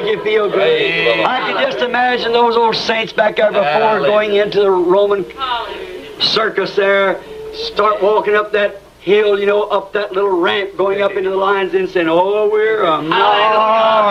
you feel good. I can just imagine those old saints back there before going into the Roman circus there, start walking up that hill, you know, up that little ramp, going up into the lines and saying, oh, we're a